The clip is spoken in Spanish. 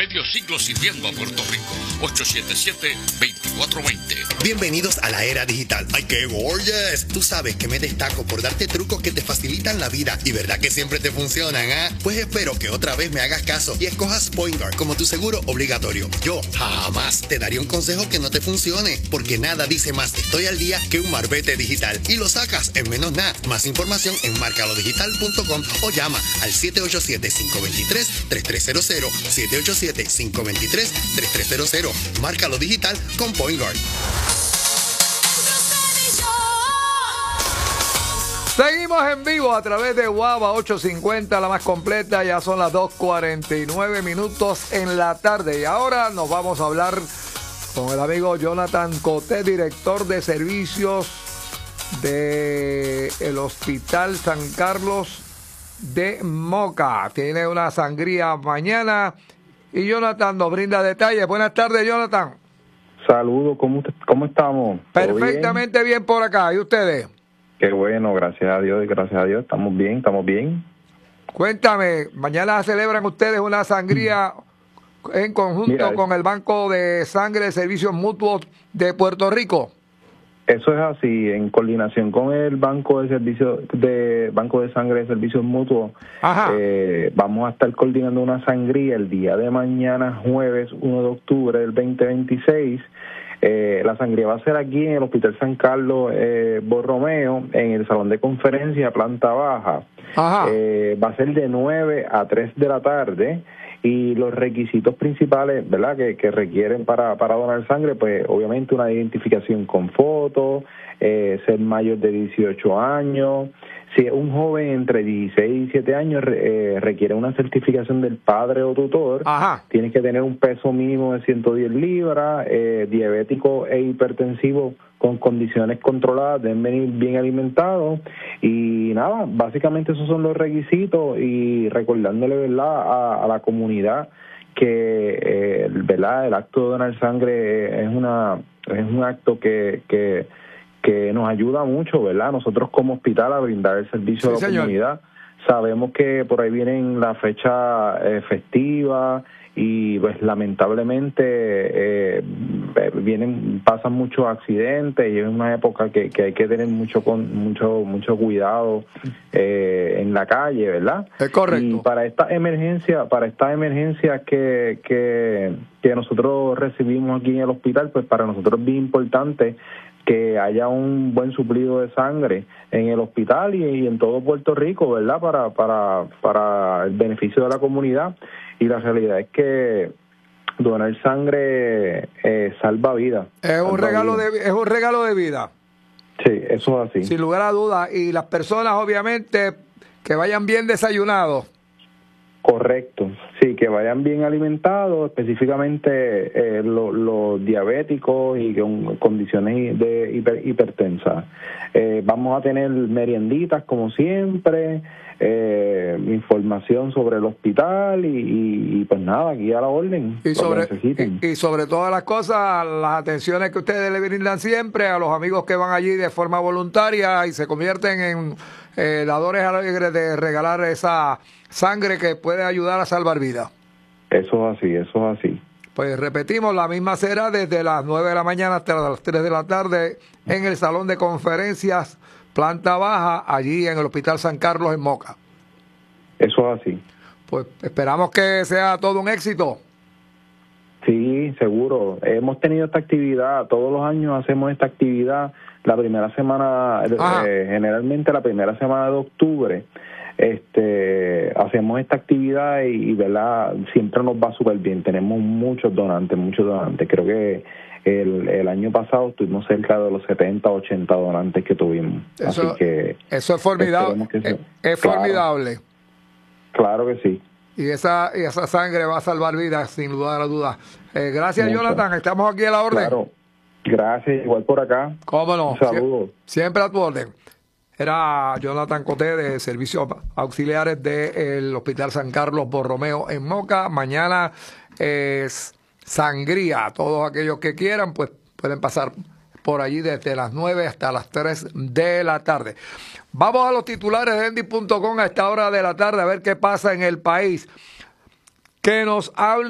Medio siglo sirviendo a Puerto Rico. 877-2420. Bienvenidos a la era digital. ¡Ay, qué gorgeous! Tú sabes que me destaco por darte trucos que te facilitan la vida. ¿Y verdad que siempre te funcionan, Pues espero que otra vez me hagas caso y escojas PointGuard como tu seguro obligatorio. Yo jamás te daría un consejo que no te funcione, porque nada dice más estoy al día que un marbete digital. Y lo sacas en menos nada. Más información en marcalodigital.com o llama al 787-523-3300. 787-523-3300. Márcalo digital con PointGuard. Seguimos en vivo a través de Guava 850, la más completa. Ya son las 2:49 minutos en la tarde. Y ahora nos vamos a hablar con el amigo Jonathan Coté, director de servicios del Hospital San Carlos de Moca. Tiene una sangría mañana y Jonathan nos brinda detalles. Buenas tardes, Jonathan. Saludos, ¿cómo estamos? Perfectamente bien por acá. ¿Y ustedes? Qué bueno, gracias a Dios, estamos bien. Cuéntame, mañana celebran ustedes una sangría en conjunto con el Banco de Sangre de Servicios Mutuos de Puerto Rico. Eso es así, en coordinación con el Banco de Sangre de Servicios Mutuos. Vamos a estar coordinando una sangría el día de mañana, jueves 1 de octubre del 2026. La sangría va a ser aquí en el Hospital San Carlos Borromeo, en el salón de conferencia, planta baja. Va a ser de 9 a 3 de la tarde. Y los requisitos principales, ¿verdad?, que requieren para donar sangre, pues obviamente una identificación con foto, ser mayor de 18 años. Si es un joven entre 16 y 17 años, requiere una certificación del padre o tutor. Tiene que tener un peso mínimo de 110 libras, diabético e hipertensivo con condiciones controladas, deben venir bien alimentados. Y nada, básicamente esos son los requisitos, y recordándole, ¿verdad?, a la comunidad que ¿verdad?, el acto de donar sangre es un acto que nos ayuda mucho, ¿verdad?, nosotros como hospital a brindar el servicio a la comunidad. Sabemos que por ahí vienen la fecha festiva y pues lamentablemente pasan muchos accidentes, y es una época que hay que tener mucho cuidado en la calle, ¿verdad? Es correcto. Y para esta emergencia que nosotros recibimos aquí en el hospital, pues para nosotros es bien importante que haya un buen suplido de sangre en el hospital y en todo Puerto Rico, ¿verdad?, para el beneficio de la comunidad. Y la realidad es que donar sangre salva vidas. Es un regalo de vida. Sí, eso es así. Sin lugar a dudas. Y las personas, obviamente, que vayan bien desayunados. Correcto, sí, que vayan bien alimentados, específicamente los diabéticos y con condiciones de hipertensas. Vamos a tener merienditas como siempre, información sobre el hospital y pues nada, aquí a la orden. Y sobre todas las cosas, las atenciones que ustedes le brindan siempre a los amigos que van allí de forma voluntaria y se convierten en dadores alegres de regalar esa sangre que puede ayudar a salvar vidas. Eso es así. Pues repetimos, la misma será desde las 9 de la mañana hasta las 3 de la tarde en el salón de conferencias, planta baja, allí en el Hospital San Carlos en Moca. Eso es así. Pues esperamos que sea todo un éxito. Sí, seguro. Hemos tenido esta actividad, todos los años hacemos esta actividad, la primera semana, generalmente la primera semana de octubre, hacemos esta actividad y verdad, siempre nos va súper bien. Tenemos muchos donantes. Creo que el año pasado estuvimos cerca de los 70, 80 donantes que tuvimos. Así que eso es formidable. Formidable. Claro que sí. Y esa sangre va a salvar vidas, sin lugar a dudas. Gracias, Jonathan. Estamos aquí a la orden. Claro. Gracias, igual por acá. Cómo no. Saludos. Siempre a tu orden. Era Jonathan Coté de Servicios Auxiliares del Hospital San Carlos Borromeo en Moca. Mañana es sangría. Todos aquellos que quieran, pues pueden pasar por allí desde las 9 hasta las 3 de la tarde. Vamos a los titulares de Endy.com a esta hora de la tarde a ver qué pasa en el país. Que nos habla